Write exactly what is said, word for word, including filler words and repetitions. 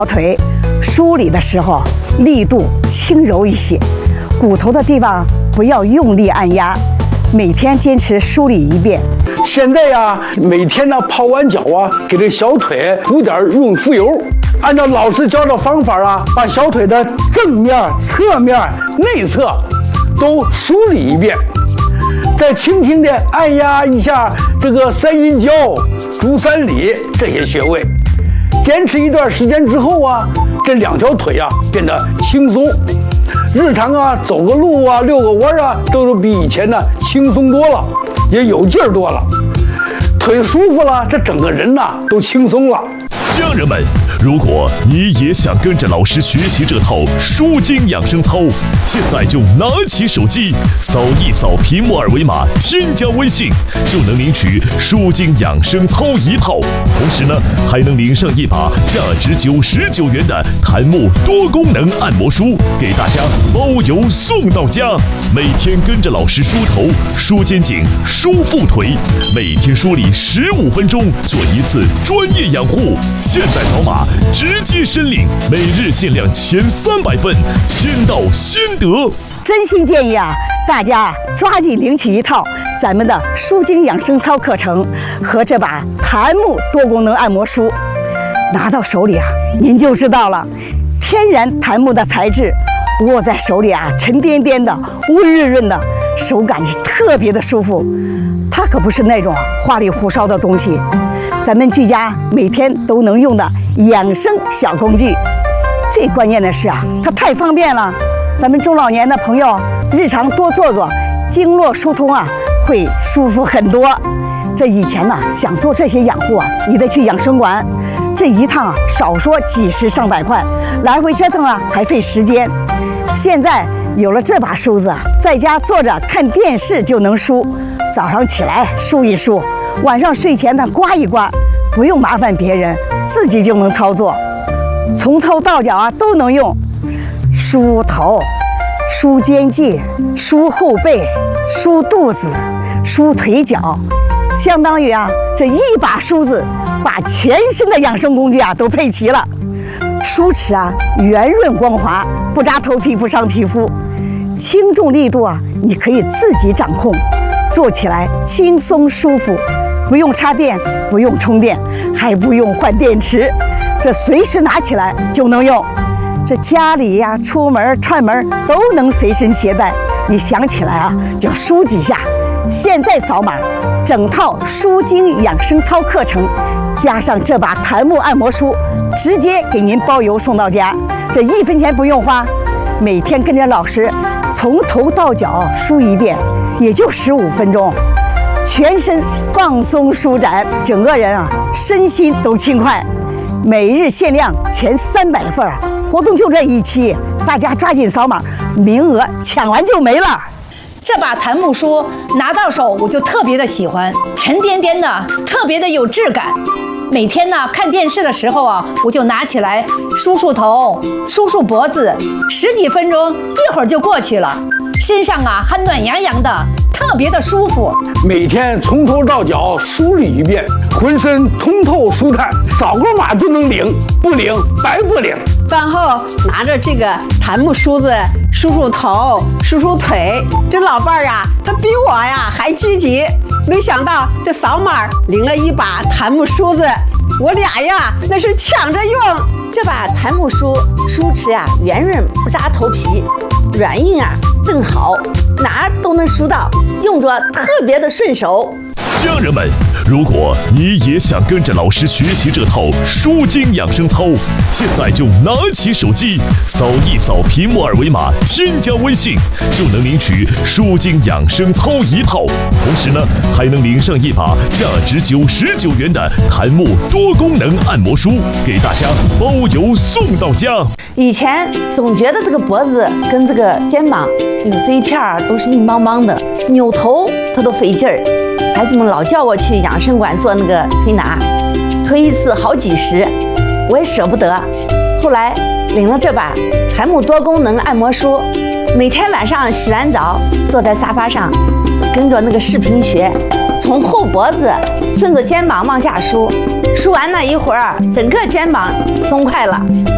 腿梳理的时候力度轻柔一些，骨头的地方不要用力按压，每天坚持梳理一遍。 现在呀，每天呢泡完脚啊，给这小腿涂点润肤油，按照老师教的方法啊，把小腿的正面、侧面、内侧都梳理一遍，再轻轻地按压一下这个三阴交、足三里这些穴位。坚持一段时间之后啊，这两条腿啊变得轻松，日常啊走个路啊、遛个弯啊，都是比以前呢轻松多了，也有劲儿多了。腿舒服了，这整个人呐都轻松了。 家人们，如果你也想跟着老师学习这套舒筋养生操，现在就拿起手机扫一扫屏幕二维码，添加微信，就能领取舒筋养生操一套。同时呢，还能领上一把价值九十九元的檀木多功能按摩梳，给大家包邮送到家。每天跟着老师梳头、梳肩颈、梳腹腿，每天梳理十五分钟，做一次专业养护。现在扫码直接申领，每日限量前三百份，先到先得。 真心建议啊，大家抓紧领取一套咱们的舒筋养生操课程和这把檀木多功能按摩梳，拿到手里啊，您就知道了。天然檀木的材质，握在手里啊，沉甸甸的、温润润的，手感是特别的舒服。它可不是那种花里胡哨的东西，咱们居家每天都能用的养生小工具。最关键的是啊，它太方便了。咱们中老年的朋友日常多做做，经络疏通啊，会舒服很多。这以前呢，想做这些养护啊，你得去养生馆，这一趟啊，少说几十上百块，来回折腾啊，还费时间。现在有了这把梳子，在家坐着看电视就能梳，早上起来梳一梳，晚上睡前呢刮一刮，不用麻烦别人，自己就能操作，从头到脚啊都能用。梳头、梳肩颈、梳后背、梳肚子、梳腿脚，相当于啊这一把梳子把全身的养生工具啊都配齐了。梳齿啊圆润光滑，不扎头皮不伤皮肤，轻重力度啊你可以自己掌控，做起来轻松舒服，不用插电，不用充电，还不用换电池，这随时拿起来就能用。这家里呀、出门串门都能随身携带，你想起来啊就梳几下。现在扫码，整套舒筋养生操课程加上这把檀木按摩梳，直接给您包邮送到家，这一分钱不用花。每天跟着老师从头到脚梳一遍，也就十五分钟，全身放松舒展，整个人啊身心都轻快。每日限量前三百份，活动就这一期，大家抓紧扫码，名额抢完就没了。 这把檀木梳拿到手我就特别的喜欢，沉甸甸的，特别的有质感。每天呢看电视的时候啊，我就拿起来梳梳头、梳梳脖子，十几分钟一会儿就过去了，身上啊还暖洋洋的，特别的舒服。 每天从头到脚梳理一遍，浑身通透舒坦，扫个码就能领，不领白不领。 饭后拿着这个檀木梳子梳梳头、梳梳腿，这老伴儿啊，他比我呀还积极。没想到这扫码领了一把檀木梳子，我俩呀那是抢着用。 这把檀木梳梳齿呀圆润，不扎头皮，软硬啊正好，哪儿都能梳到，用着特别的顺手。 家人们，如果你也想跟着老师学习这套舒筋养生操，现在就拿起手机扫一扫屏幕二维码，添加微信，就能领取舒筋养生操一套。同时呢，还能领上一把价值九十九元的檀木多功能按摩梳，给大家包邮送到家。 以前总觉得这个脖子跟这个肩膀有这一片儿都是硬邦邦的，扭头它都费劲儿。孩子们老叫我去养生馆做那个推拿，推一次好几十，我也舍不得。后来领了这把檀木多功能按摩梳，每天晚上洗完澡，坐在沙发上，跟着那个视频学，从后脖子顺着肩膀往下梳，梳完了一会儿，整个肩膀松快了。